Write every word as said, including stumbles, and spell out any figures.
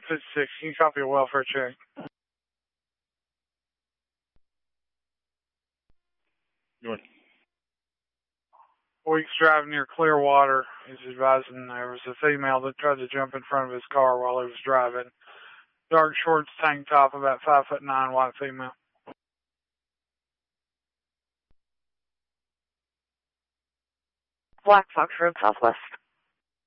fifty-six, can you copy a welfare check? Good. Weeks drive near Clearwater. He's advising there was a female that tried to jump in front of his car while he was driving. Dark shorts, tank top, about five foot nine, white female. Black Fox Road Southwest.